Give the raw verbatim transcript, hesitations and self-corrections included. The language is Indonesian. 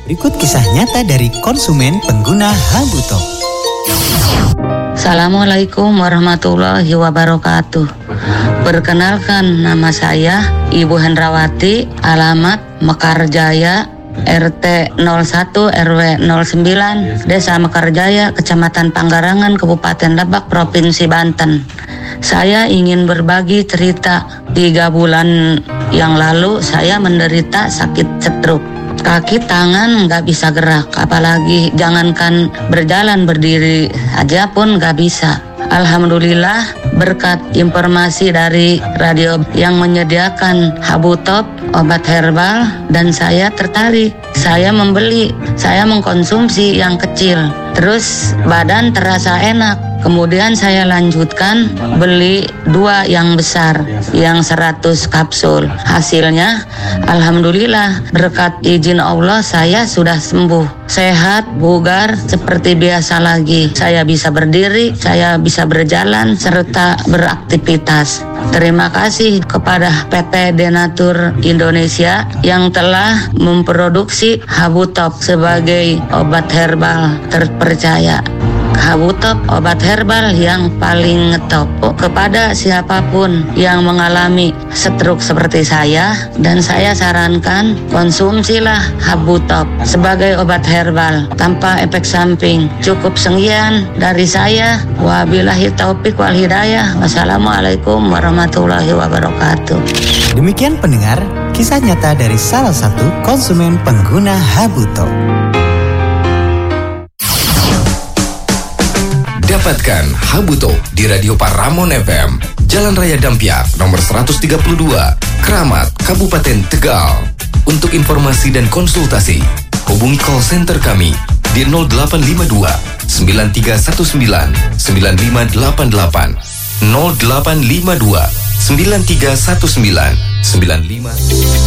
Berikut kisah nyata dari konsumen pengguna Habutok. Assalamualaikum warahmatullahi wabarakatuh. Perkenalkan, nama saya Ibu Hendrawati, alamat Mekarjaya, R T nol satu R W nol sembilan, Desa Mekarjaya, Kecamatan Panggarangan, Kabupaten Lebak, Provinsi Banten. Saya ingin berbagi cerita. Tiga bulan yang lalu saya menderita sakit stroke. Kaki tangan nggak bisa gerak, apalagi jangankan berjalan, berdiri aja pun nggak bisa. Alhamdulillah berkat informasi dari radio yang menyediakan Habutop, obat herbal, dan saya tertarik. Saya membeli, saya mengkonsumsi yang kecil, terus badan terasa enak. Kemudian saya lanjutkan beli dua yang besar, yang seratus kapsul. Hasilnya alhamdulillah berkat izin Allah saya sudah sembuh. Sehat, bugar, seperti biasa lagi. Saya bisa berdiri, saya bisa berjalan, serta beraktivitas. Terima kasih kepada P T Denatur Indonesia yang telah memproduksi Habutop sebagai obat herbal terpercaya. Habutop, obat herbal yang paling ngetop. Kepada siapapun yang mengalami stroke seperti saya, dan saya sarankan konsumsilah Habutop sebagai obat herbal tanpa efek samping. Cukup sekian dari saya. Wabillahi taufik wal hidayah. Wassalamualaikum warahmatullahi wabarakatuh. Demikian pendengar, kisah nyata dari salah satu konsumen pengguna Habutop. Dapatkan Habutop di Radio Paramon F M, Jalan Raya Dampiak, nomor seratus tiga puluh dua, Keramat, Kabupaten Tegal. Untuk informasi dan konsultasi, hubungi call center kami di nol delapan lima dua sembilan tiga satu sembilan sembilan lima delapan delapan, nol delapan lima dua sembilan tiga satu sembilan sembilan lima